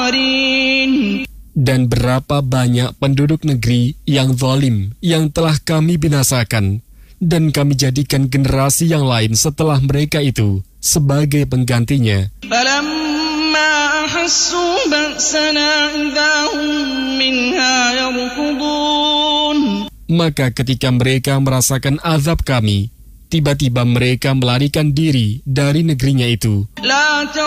آخرين Dan berapa banyak penduduk negeri yang zalim yang telah kami binasakan, dan kami jadikan generasi yang lain setelah mereka itu sebagai penggantinya. فلما أحسوا بأسنا إذا هم منها يركضون Maka ketika mereka merasakan azab kami, tiba-tiba mereka melarikan diri dari negerinya itu. لا